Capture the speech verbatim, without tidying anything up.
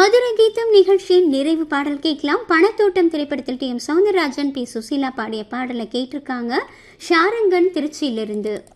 மதுரை கீதம் நிகழ்ச்சியின் நிறைவு பாடல் கேட்கலாம். பணத்தோட்டம் திரைப்படத்தில் D M Soundararajan, B Susheela பாடிய பாடலை கேட்டிருக்காங்க ஷாரங்கன் திருச்சியிலிருந்து.